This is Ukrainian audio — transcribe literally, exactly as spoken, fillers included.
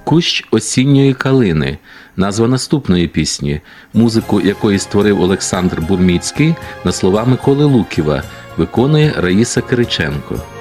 «Кущ осінньої калини» – назва наступної пісні, музику якої створив Олександр Бурміцький на слова Миколи Луківа, виконує Раїса Кириченко.